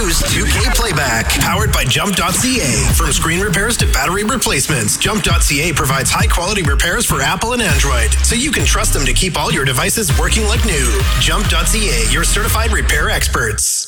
News 2K Playback, powered by Jump.ca. From screen repairs to battery replacements, Jump.ca provides high-quality repairs for Apple and Android, so you can trust them to keep all your devices working like new. Jump.ca, your certified repair experts.